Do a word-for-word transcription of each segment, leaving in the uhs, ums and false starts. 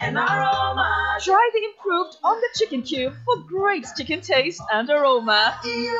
and aroma. Try the improved on the chicken cube for great chicken taste and aroma.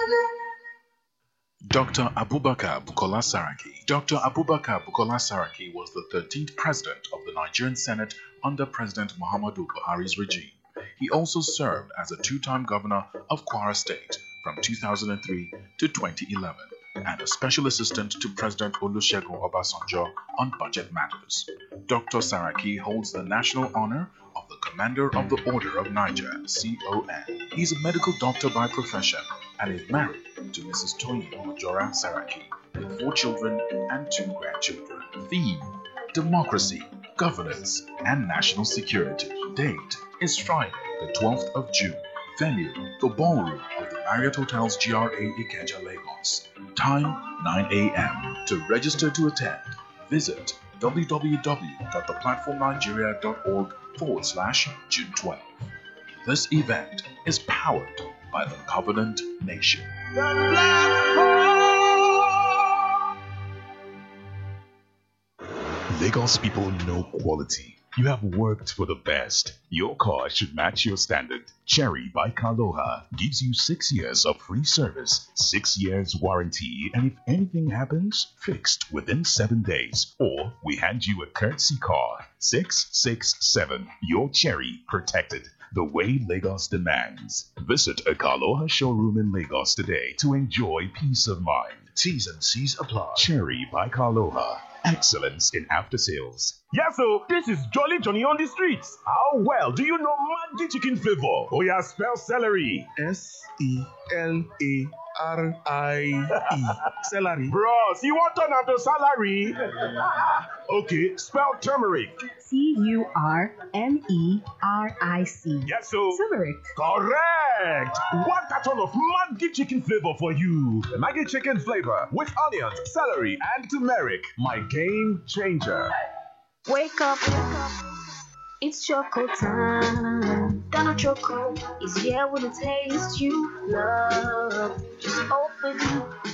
Doctor Abubakar Bukola Saraki. Doctor Abubakar Bukola Saraki was the thirteenth president of the Nigerian Senate under President Muhammadu Buhari's regime. He also served as a two-time governor of Kwara State from two thousand three to twenty eleven and a special assistant to President Olusegun Obasanjo on budget matters. Doctor Saraki holds the national honor of the Commander of the Order of Niger, C O N. He's a medical doctor by profession and is married to Missus Toyin Ojora Saraki with four children and two grandchildren. Theme: Democracy, Governance, and National Security. Date is Friday, the twelfth of June. Venue: the ballroom of the Marriott Hotels G R A Ikeja, Lagos. Time: nine a m To register to attend, visit w w w dot the platform nigeria dot org forward slash June twelfth. This event is powered by the Covenant Nation. Lagos people know quality. You have worked for the best. Your car should match your standard. Cherry by Kaloha gives you six years of free service, six years warranty, and if anything happens, fixed within seven days. Or we hand you a courtesy car. six six seven. Your Cherry protected the way Lagos demands. Visit a Kaloha showroom in Lagos today to enjoy peace of mind. T's and C's apply. Cherry by Kaloha. Excellence in after sales. Yes, so this is Jolly Johnny on the streets. How well do you know Maggi chicken flavor? Oh yeah, spell celery. S E L A R I E. Celery. Bros, you want turn into salary? Okay, spell turmeric. T U R M E R I C. Yes, so Turmeric. correct. One carton of Maggi chicken flavor for you. Maggi chicken flavor with onions, celery, and turmeric. My game changer. Wake up, wake up. It's choco time. Dano Choco is here with a taste you love. Just open